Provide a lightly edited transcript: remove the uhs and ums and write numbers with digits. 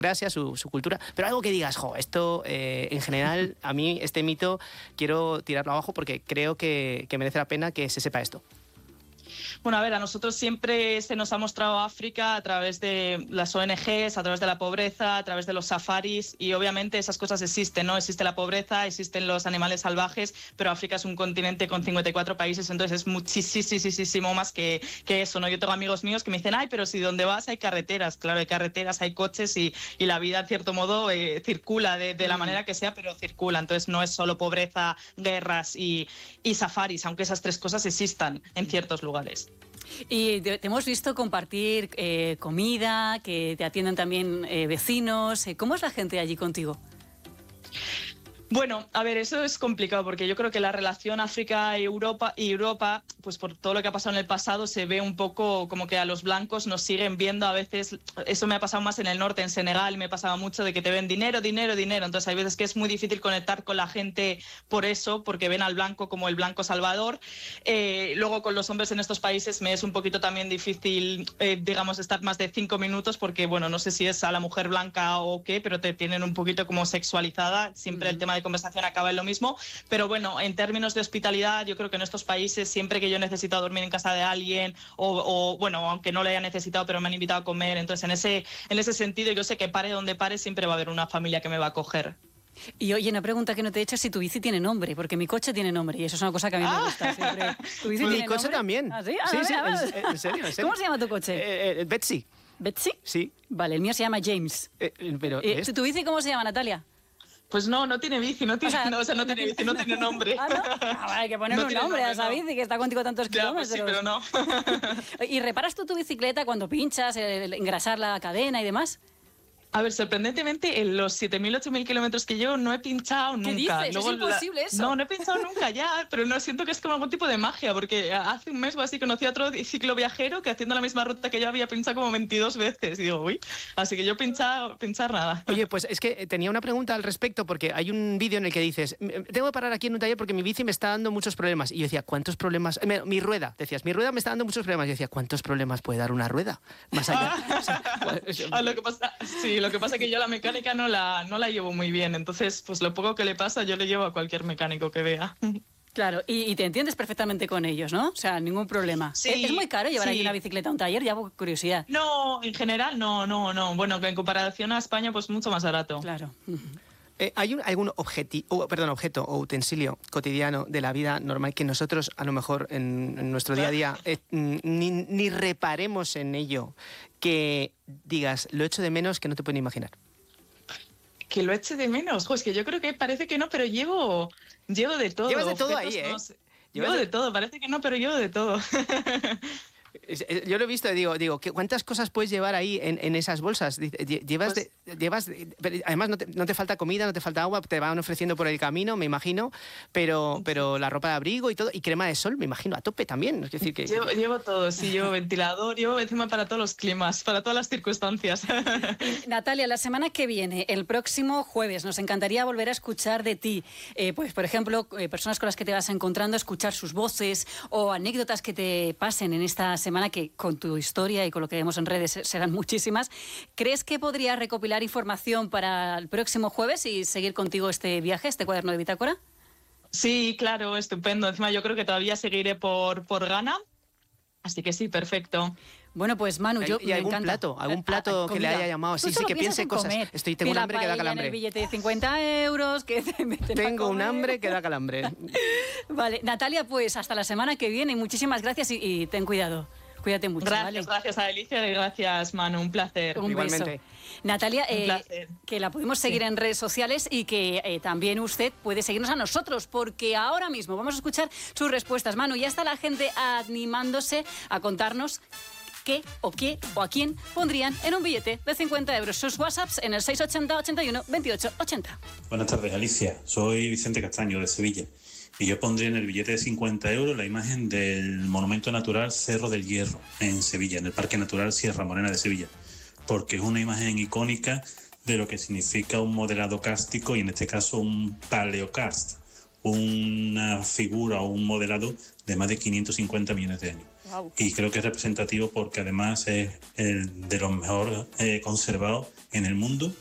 su cultura, pero algo que digas, esto en general, a mí este mito quiero tirarlo abajo porque creo que merece la pena que se sepa esto. Bueno, a ver, a nosotros siempre se nos ha mostrado África a través de las ONGs, a través de la pobreza, a través de los safaris, y obviamente esas cosas existen, ¿no? Existe la pobreza, existen los animales salvajes, pero África es un continente con 54 países, entonces es muchísimo más que eso, ¿no? Yo tengo amigos míos que me dicen, pero si donde vas hay carreteras, claro, hay carreteras, hay coches y la vida, en cierto modo, circula de la manera que sea, pero circula, entonces no es solo pobreza, guerras y safaris, aunque esas tres cosas existan en ciertos lugares. Y te hemos visto compartir comida, que te atienden también vecinos. ¿Cómo es la gente allí contigo? Bueno, a ver, eso es complicado porque yo creo que la relación África-Europa y Europa, pues por todo lo que ha pasado en el pasado, se ve un poco como que a los blancos nos siguen viendo a veces. Eso me ha pasado más en el norte, en Senegal, me pasaba mucho de que te ven dinero. Entonces hay veces que es muy difícil conectar con la gente por eso, porque ven al blanco como el blanco salvador. Luego con los hombres en estos países me es un poquito también difícil, digamos, estar más de 5 minutos porque, bueno, no sé si es a la mujer blanca o qué, pero te tienen un poquito como sexualizada. Siempre el tema de conversación acaba en lo mismo, pero bueno, en términos de hospitalidad, yo creo que en estos países, siempre que yo he necesitado dormir en casa de alguien o bueno, aunque no lo haya necesitado, pero me han invitado a comer, entonces en ese sentido yo sé que pare donde pare siempre va a haber una familia que me va a acoger. Y oye, una pregunta que no te he hecho es si tu bici tiene nombre, porque mi coche tiene nombre y eso es una cosa que a mí me gusta siempre. ¿Tu bici tiene mi coche nombre? también. ¿Ah, sí? Sí, en serio. ¿Cómo se llama tu coche? Betsy. ¿Betsy? Sí. Vale, el mío se llama James. Pero ¿Tu bici cómo se llama, Natalia? Pues no tiene bici, no tiene bici, no tiene nombre. ¿Ah, no? Hay que ponerle un nombre a esa bici que está contigo tantos kilómetros. Pues sí, pero no. ¿Y reparas tú tu bicicleta cuando pinchas, engrasar la cadena y demás? A ver, sorprendentemente, en los 7.000, 8.000 kilómetros que llevo no he pinchado nunca. ¿Qué dices? Luego, es imposible eso. No he pinchado nunca ya, pero no siento que es como algún tipo de magia, porque hace un mes o así conocí a otro cicloviajero que haciendo la misma ruta que yo había pinchado como 22 veces. Y digo, uy, así que yo pinchar nada. Oye, pues es que tenía una pregunta al respecto, porque hay un vídeo en el que dices, tengo que parar aquí en un taller porque mi bici me está dando muchos problemas. Y yo decía, ¿cuántos problemas? Mi rueda, decías, mi rueda me está dando muchos problemas. Y yo decía, ¿cuántos problemas puede dar una rueda? Más allá. Lo que pasa es que yo la mecánica no la llevo muy bien, entonces pues lo poco que le pasa yo le llevo a cualquier mecánico que vea. Claro, y te entiendes perfectamente con ellos, ¿no? O sea, ningún problema. Sí, ¿Es muy caro llevar aquí una bicicleta a un taller? Ya por curiosidad. No, en general no. Bueno, que en comparación a España pues mucho más barato. Claro. ¿Hay algún objeto o utensilio cotidiano de la vida normal que nosotros, a lo mejor, en nuestro día a día, ni reparemos en ello, que digas, lo echo de menos, que no te puedo ni imaginar? Que lo eche de menos. Es que yo creo que parece que no, pero llevo de todo. Llevas de todo ahí, ¿eh? Llevo de todo, parece que no, pero llevo de todo. Yo lo he visto, digo, ¿cuántas cosas puedes llevar ahí en esas bolsas? Además no te falta comida, no te falta agua, te van ofreciendo por el camino, me imagino, pero la ropa de abrigo y todo, y crema de sol, me imagino, a tope también. Es decir, que llevo todo, sí, llevo ventilador, llevo encima para todos los climas, para todas las circunstancias. Natalia, la semana que viene, el próximo jueves, nos encantaría volver a escuchar de ti. Pues, por ejemplo, personas con las que te vas encontrando, escuchar sus voces o anécdotas que te pasen en esta semana, que con tu historia y con lo que vemos en redes serán muchísimas. ¿Crees que podrías recopilar información para el próximo jueves y seguir contigo este viaje, este cuaderno de bitácora? Sí, claro, estupendo. Encima yo creo que todavía seguiré por Ghana, así que sí, perfecto. Bueno, pues Manu, yo me encanta. ¿Algún plato que le haya llamado? Sí, que piense cosas. Tengo un hambre que da calambre. El billete de 50 euros que te meten. Tengo un hambre que da calambre. Vale, Natalia, pues hasta la semana que viene. Muchísimas gracias y ten cuidado. Cuídate mucho. Gracias a Alicia y gracias, Manu. Un placer. Igualmente. Beso. Natalia, que la podemos seguir en redes sociales y que también usted puede seguirnos a nosotros, porque ahora mismo vamos a escuchar sus respuestas. Manu, ya está la gente animándose a contarnos qué o a quién pondrían en un billete de 50 euros. Sus WhatsApps en el 680 81 28 80. Buenas tardes, Alicia. Soy Vicente Castaño, de Sevilla. Y yo pondría en el billete de 50 euros la imagen del monumento natural Cerro del Hierro, en Sevilla, en el Parque Natural Sierra Morena de Sevilla, porque es una imagen icónica de lo que significa un modelado kárstico y en este caso un paleokarst, una figura o un modelado de más de 550 millones de años. Wow. Y creo que es representativo porque además es el de los mejor conservados en el mundo